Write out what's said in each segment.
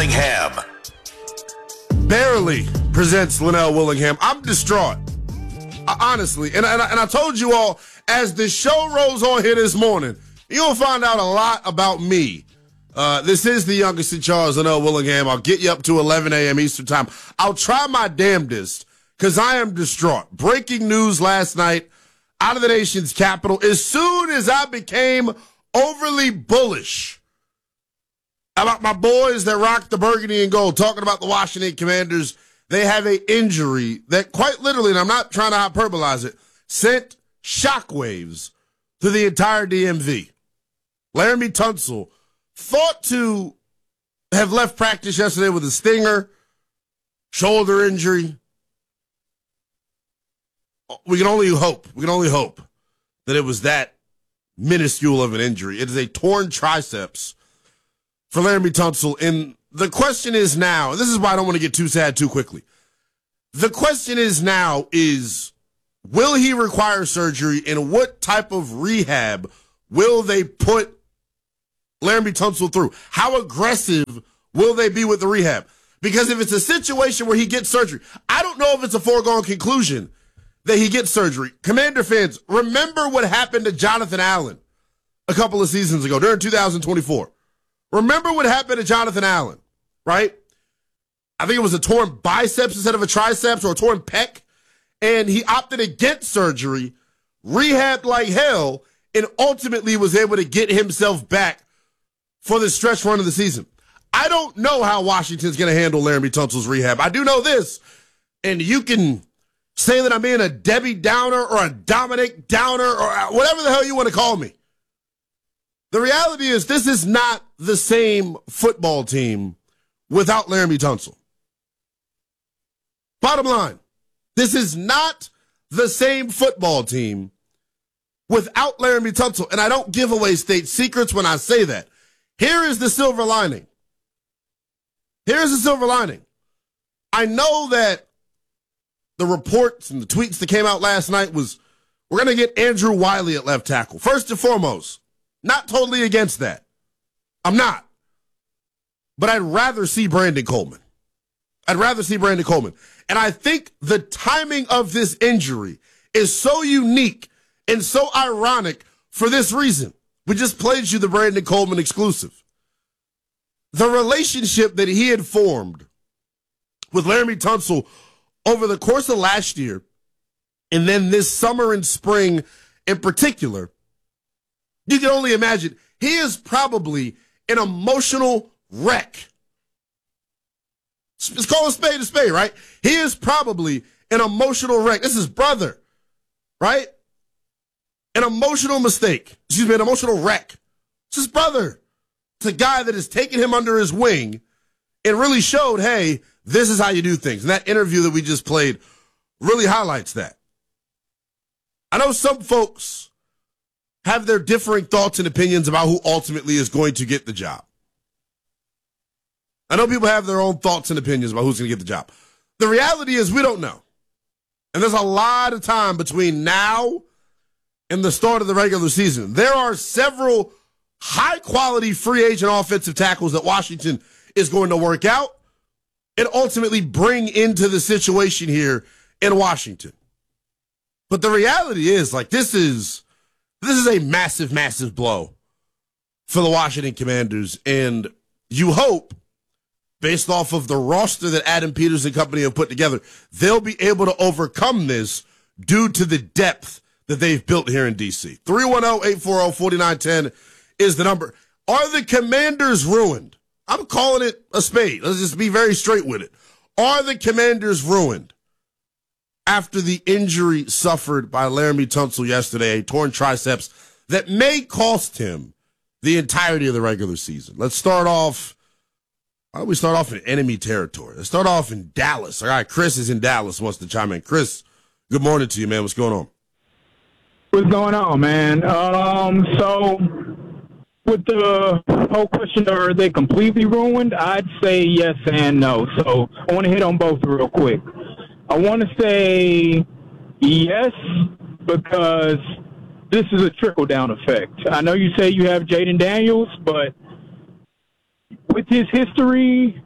Willingham. Barely presents Linnell Willingham. I'm distraught, honestly. And I told you all, as the show rolls on here this morning, you'll find out a lot about me. This is the youngest in Charles, Linnell Willingham. I'll get you up to 11 a.m. Eastern time. I'll try my damnedest because I am distraught. Breaking news last night out of the nation's capital. As soon as I became overly bullish about my boys that rock the burgundy and gold, talking about the Washington Commanders, they have an injury that quite literally, and I'm not trying to hyperbolize it, sent shockwaves through the entire DMV. Laremy Tunsil, thought to have left practice yesterday with a stinger, shoulder injury. We can only hope that it was that minuscule of an injury. It is a torn triceps for Laremy Tunsil. And the question is now, and this is why I don't want to get too sad too quickly. The question is now is, will he require surgery, and what type of rehab will they put Laremy Tunsil through? How aggressive will they be with the rehab? Because if it's a situation where he gets surgery, I don't know if it's a foregone conclusion that he gets surgery. Commander fans, remember what happened to Jonathan Allen a couple of seasons ago during 2024. Remember what happened to Jonathan Allen, right? I think it was a torn biceps instead of a triceps, or a torn pec, and he opted against surgery, rehabbed like hell, and ultimately was able to get himself back for the stretch run of the season. I don't know how Washington's going to handle Laremy Tunsil's rehab. I do know this, and you can say that I'm being a Debbie Downer or a Dominic Downer or whatever the hell you want to call me. The reality is this is not the same football team without Laremy Tunsil. Bottom line, this is not the same football team without Laremy Tunsil. And I don't give away state secrets when I say that. Here is the silver lining. Here's the silver lining. I know that the reports and the tweets that came out last night was, we're going to get Andrew Wiley at left tackle. First and foremost, not totally against that. I'm not. But I'd rather see Brandon Coleman. And I think the timing of this injury is so unique and so ironic for this reason. We just played you the Brandon Coleman exclusive. The relationship that he had formed with Laremy Tunsil over the course of last year, and then this summer and spring in particular, you can only imagine he is probably an emotional wreck. Let's call a spade, right? He is probably an emotional wreck. This is his brother, right? An emotional wreck. It's his brother. It's a guy that has taken him under his wing and really showed, hey, this is how you do things. And that interview that we just played really highlights that. I know some folks have their differing thoughts and opinions about who ultimately is going to get the job. I know people have their own thoughts and opinions about who's going to get the job. The reality is we don't know. And there's a lot of time between now and the start of the regular season. There are several high-quality free agent offensive tackles that Washington is going to work out and ultimately bring into the situation here in Washington. But the reality is, like, this is a massive, massive blow for the Washington Commanders. And you hope, based off of the roster that Adam Peters and company have put together, they'll be able to overcome this due to the depth that they've built here in D.C. 310-840-4910 is the number. Are the Commanders ruined? I'm calling it a spade. Let's just be very straight with it. Are the Commanders ruined after the injury suffered by Laremy Tunsil yesterday, a torn triceps that may cost him the entirety of the regular season? Let's start off. Why don't we start off in enemy territory? Let's start off in Dallas. All right, Chris is in Dallas, wants to chime in. Chris, good morning to you, man. What's going on? What's going on, man? So with the whole question, are they completely ruined? I'd say yes and no. So I want to hit on both real quick. I want to say yes, because this is a trickle-down effect. I know you say you have Jaden Daniels, but with his history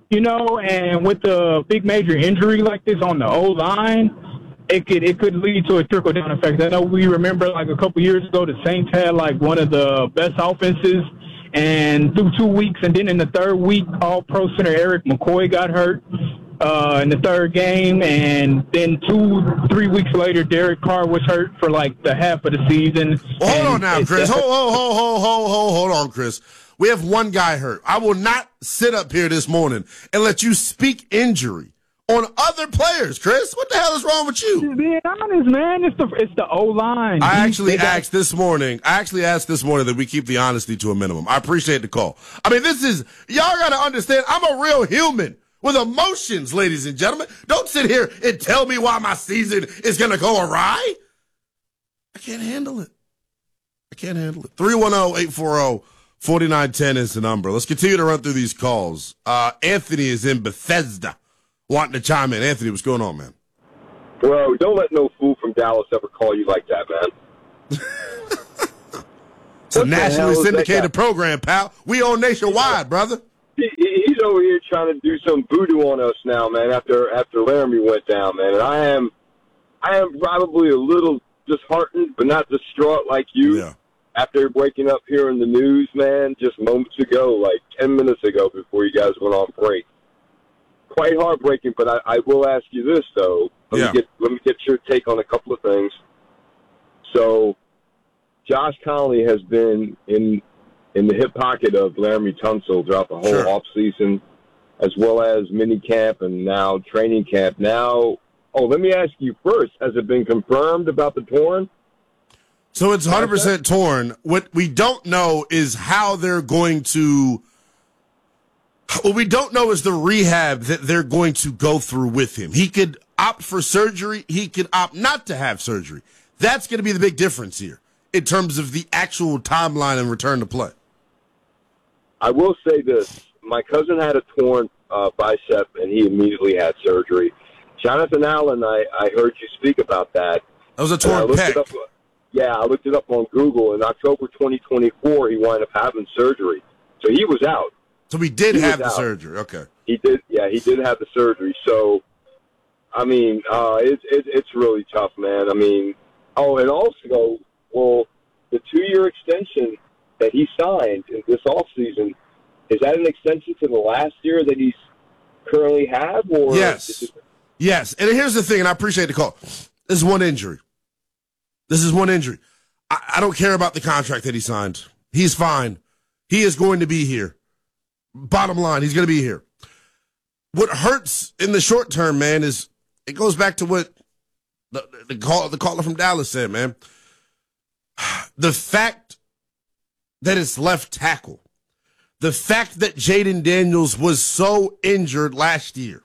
And with a big major injury like this on the O-line, it could lead to a trickle-down effect. I know we remember like a couple years ago, the Saints had like one of the best offenses, and through 2 weeks, and then in the third week, All-Pro center Eric McCoy got hurt in the third game, and then 2-3 weeks later, Derek Carr was hurt for like the half of the season. Well, hold on now, Chris. Hold on, Chris. We have one guy hurt. I will not sit up here this morning and let you speak injury on other players, Chris. What the hell is wrong with you? Being honest, man, it's the O-line. I actually asked this morning that we keep the honesty to a minimum. I appreciate the call. I mean, y'all got to understand, I'm a real human with emotions, ladies and gentlemen. Don't sit here and tell me why my season is going to go awry. I can't handle it. 310-840-4910 is the number. Let's continue to run through these calls. Anthony is in Bethesda wanting to chime in. Anthony, what's going on, man? Bro, don't let no fool from Dallas ever call you like that, man. It's a nationally syndicated program, pal. We own nationwide, brother. He's over here trying to do some voodoo on us now, man, after Laramie went down, man. And I am probably a little disheartened, but not distraught like you. Yeah. After waking up here in the news, man, just moments ago, like 10 minutes ago before you guys went on break. Quite heartbreaking, but I will ask you this, though. Let me get your take on a couple of things. So, Josh Connolly has been in the hip pocket of Laramie Tunsil throughout the whole offseason, as well as mini camp and now training camp. Now, let me ask you first, has it been confirmed about the torn? So it's 100% torn. What we don't know is how they're going to – what we don't know is the rehab that they're going to go through with him. He could opt for surgery. He could opt not to have surgery. That's going to be the big difference here in terms of the actual timeline and return to play. I will say this. My cousin had a torn bicep, and he immediately had surgery. Jonathan Allen, I heard you speak about that. That was a torn pec. I looked it up on Google. In October 2024, he wound up having surgery. So he was out. So he did have the surgery. Okay. He did. Yeah, he did have the surgery. So, I mean, it's really tough, man. I mean, and also, the 2-year extension that he signed in this offseason, is that an extension to the last year that he's currently have? Or yes. Yes. And here's the thing, and I appreciate the call. This is one injury. I don't care about the contract that he signed. He's fine. He is going to be here. Bottom line, he's going to be here. What hurts in the short term, man, is it goes back to what the caller from Dallas said, man. The fact that it's left tackle, the fact that Jaden Daniels was so injured last year.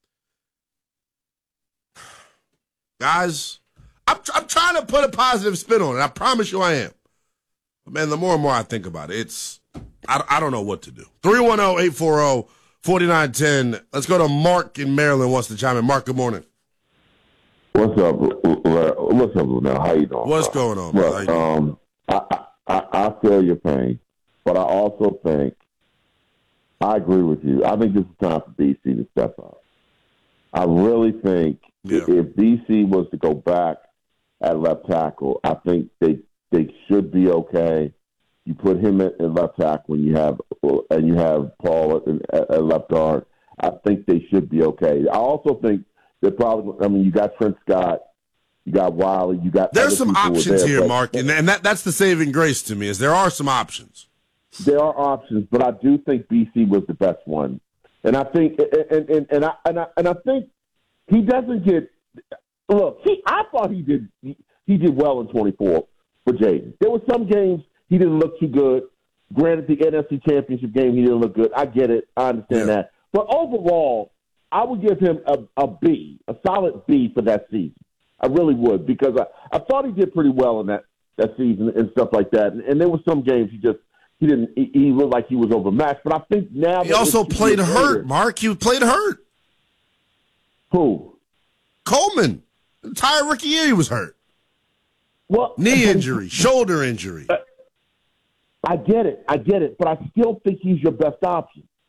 Guys, I'm trying to put a positive spin on it. I promise you I am. But, man, the more and more I think about it, I don't know what to do. 310-840-4910. Let's go to Mark in Maryland wants to chime in. Mark, good morning. What's up, Lunell? How you doing? What's going on, man? I feel your pain, but I also think I agree with you. I think this is time for BC to step up. I really think if BC was to go back at left tackle, I think they should be okay. You put him at left tackle and you have Paul at left guard. I think they should be okay. I also think they're probably. I mean, you got Trent Scott, you got Wiley, you got. There's some options here, Mark, and that's the saving grace to me. Is there are some options. There are options, but I do think BC was the best one, and I think and I think he doesn't get. Look, I thought he did well in 24 for Jaden. There were some games he didn't look too good. Granted, the NFC Championship game, he didn't look good. I get it. I understand that. But overall, I would give him a B, a solid B for that season. I really would, because I thought he did pretty well in that season and stuff like that. And there were some games he looked like he was overmatched. But I think now he also played hurt, Mark. He played hurt. Who? Coleman. The entire rookie year he was hurt. Well, knee injury, shoulder injury. I get it, but I still think he's your best option.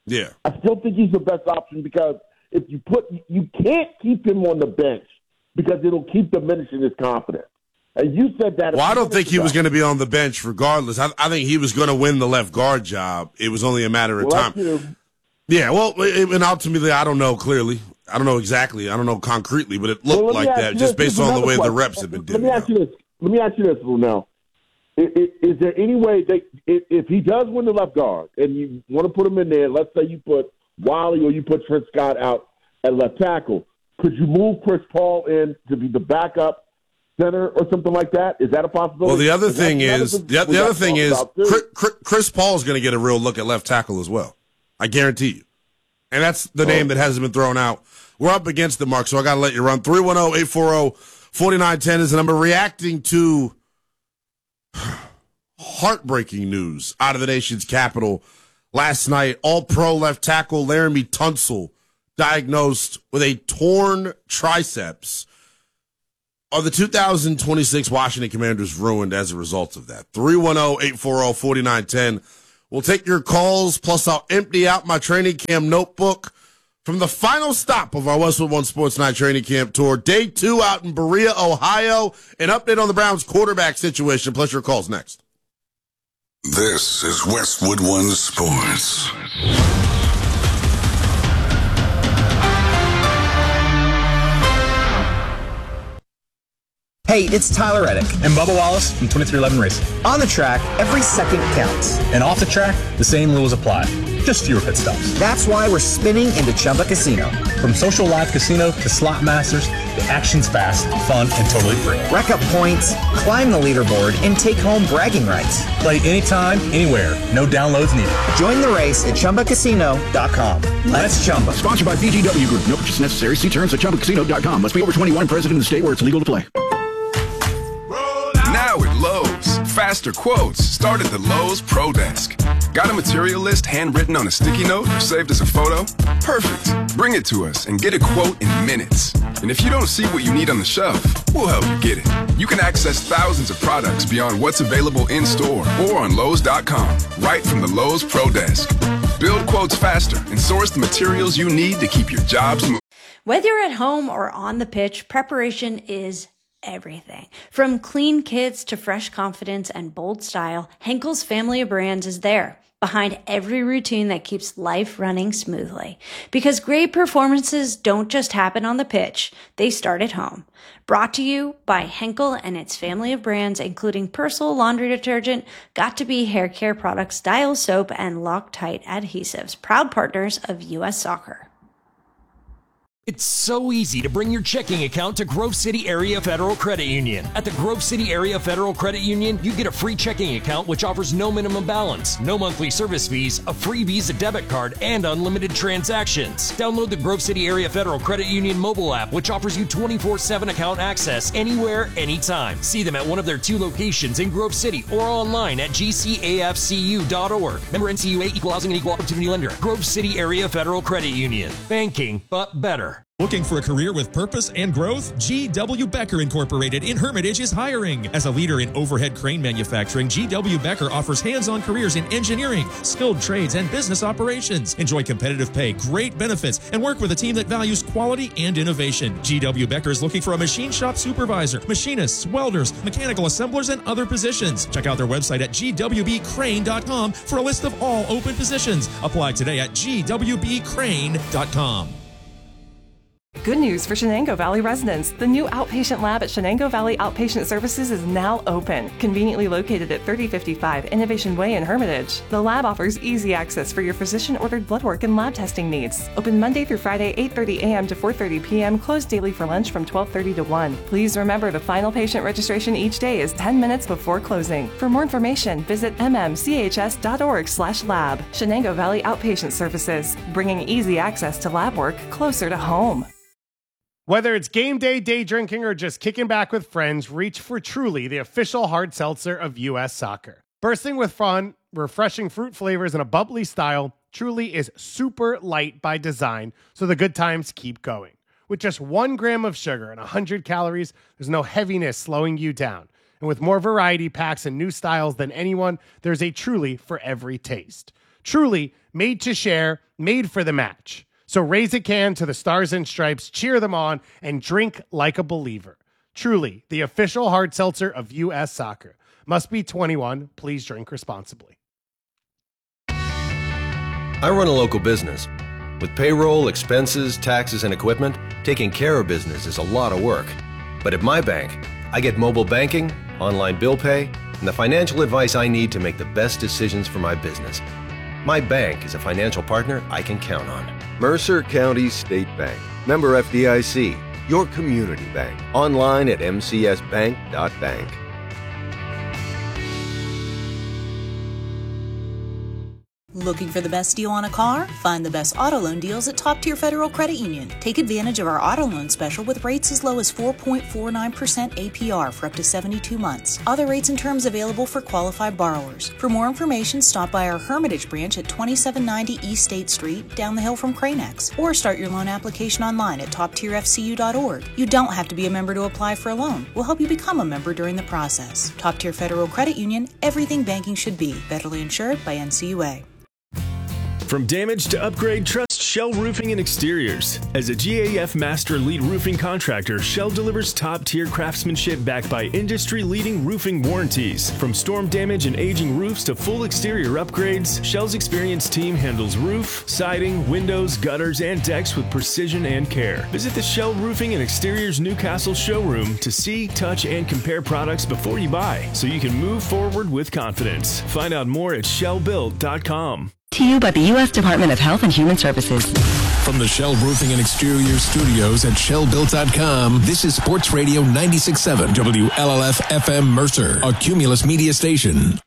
Yeah. I still think he's the best option because if you can't keep him on the bench because it'll keep diminishing his confidence. And you said that. Well, I don't think he was going to be on the bench regardless. I think he was going to win the left guard job. It was only a matter of time. Yeah, well, and ultimately, I don't know clearly. I don't know exactly. I don't know concretely, but it looked like that just based on the way the reps have been doing. Let me ask you this, Lunel. Is there any way if he does win the left guard and you want to put him in there, let's say you put Wiley or you put Trent Scott out at left tackle, could you move Chris Paul in to be the backup center or something like that? Is that a possibility? Well, the other thing is Chris Paul is going to get a real look at left tackle as well. I guarantee you. And that's the name that hasn't been thrown out. We're up against the mark, so I got to let you run. 310-840-4910 is the number. Reacting to heartbreaking news out of the nation's capital last night. All-pro left tackle Laremy Tunsil diagnosed with a torn triceps. Are the 2026 Washington Commanders ruined as a result of that? 310-840-4910. We'll take your calls, plus I'll empty out my training camp notebook from the final stop of our Westwood One Sports Night training camp tour. Day 2 out in Berea, Ohio. An update on the Browns quarterback situation, plus your calls next. This is Westwood One Sports. Hey, it's Tyler Reddick. And Bubba Wallace from 2311 Racing. On the track, every second counts. And off the track, the same rules apply. Just fewer pit stops. That's why we're spinning into Chumba Casino. From social live casino to slot masters, the action's fast, fun, and totally free. Rack up points, climb the leaderboard, and take home bragging rights. Play anytime, anywhere. No downloads needed. Join the race at ChumbaCasino.com. Let's Chumba. Sponsored by VGW Group. No purchase necessary. See terms at ChumbaCasino.com. Must be over 21, present in the state where it's legal to play. Now at Lowe's, faster quotes start at the Lowe's Pro Desk. Got a material list handwritten on a sticky note or saved as a photo? Perfect. Bring it to us and get a quote in minutes. And if you don't see what you need on the shelf, we'll help you get it. You can access thousands of products beyond what's available in store or on Lowe's.com, right from the Lowe's Pro Desk. Build quotes faster and source the materials you need to keep your jobs moving. Whether you're at home or on the pitch, preparation is everything. From clean kits to fresh confidence and bold style, Henkel's family of brands is there, behind every routine that keeps life running smoothly. Because great performances don't just happen on the pitch, they start at home. Brought to you by Henkel and its family of brands, including Persil laundry detergent, Got2b hair care products, Dial soap, and Loctite adhesives, proud partners of U.S. Soccer. It's so easy to bring your checking account to Grove City Area Federal Credit Union. At the Grove City Area Federal Credit Union, you get a free checking account which offers no minimum balance, no monthly service fees, a free Visa debit card, and unlimited transactions. Download the Grove City Area Federal Credit Union mobile app, which offers you 24/7 account access anywhere, anytime. See them at one of their 2 locations in Grove City or online at gcafcu.org. Member NCUA, Equal Housing and Equal Opportunity Lender. Grove City Area Federal Credit Union. Banking, but better. Looking for a career with purpose and growth? G.W. Becker Incorporated in Hermitage is hiring. As a leader in overhead crane manufacturing, G.W. Becker offers hands-on careers in engineering, skilled trades, and business operations. Enjoy competitive pay, great benefits, and work with a team that values quality and innovation. G.W. Becker is looking for a machine shop supervisor, machinists, welders, mechanical assemblers, and other positions. Check out their website at gwbcrane.com for a list of all open positions. Apply today at gwbcrane.com. Good news for Shenango Valley residents. The new outpatient lab at Shenango Valley Outpatient Services is now open, conveniently located at 3055 Innovation Way in Hermitage. The lab offers easy access for your physician-ordered blood work and lab testing needs. Open Monday through Friday, 8:30 a.m. to 4:30 p.m., closed daily for lunch from 12:30 to 1. Please remember the final patient registration each day is 10 minutes before closing. For more information, visit mmchs.org/lab. Shenango Valley Outpatient Services, bringing easy access to lab work closer to home. Whether it's game day, day drinking, or just kicking back with friends, reach for Truly, the official hard seltzer of U.S. Soccer. Bursting with fun, refreshing fruit flavors, and a bubbly style, Truly is super light by design, so the good times keep going. With just 1 gram of sugar and 100 calories, there's no heaviness slowing you down. And with more variety packs and new styles than anyone, there's a Truly for every taste. Truly made to share, made for the match. So raise a can to the Stars and Stripes, cheer them on, and drink like a believer. Truly, the official hard seltzer of U.S. Soccer. Must be 21. Please drink responsibly. I run a local business. With payroll, expenses, taxes, and equipment, taking care of business is a lot of work. But at my bank, I get mobile banking, online bill pay, and the financial advice I need to make the best decisions for my business. My bank is a financial partner I can count on. Mercer County State Bank. Member FDIC. Your community bank. Online at mcsbank.bank. Looking for the best deal on a car? Find the best auto loan deals at Top Tier Federal Credit Union. Take advantage of our auto loan special with rates as low as 4.49% APR for up to 72 months. Other rates and terms available for qualified borrowers. For more information, stop by our Hermitage branch at 2790 East State Street, down the hill from Cranex, or start your loan application online at toptierfcu.org. You don't have to be a member to apply for a loan. We'll help you become a member during the process. Top Tier Federal Credit Union, everything banking should be. Federally insured by NCUA. From damage to upgrade, trust Shell Roofing and Exteriors. As a GAF Master Lead Roofing Contractor, Shell delivers top-tier craftsmanship backed by industry-leading roofing warranties. From storm damage and aging roofs to full exterior upgrades, Shell's experienced team handles roof, siding, windows, gutters, and decks with precision and care. Visit the Shell Roofing and Exteriors Newcastle showroom to see, touch, and compare products before you buy, so you can move forward with confidence. Find out more at shellbuilt.com. To you by the U.S. Department of Health and Human Services. From the Shell Roofing and Exterior Studios at shellbuilt.com, this is Sports Radio 96.7 WLLF FM Mercer, a Cumulus media station.